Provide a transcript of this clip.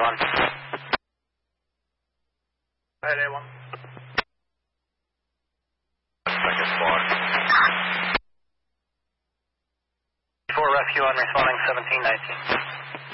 A1. Ahead, A1. Second squad. 4 rescue on responding 1719.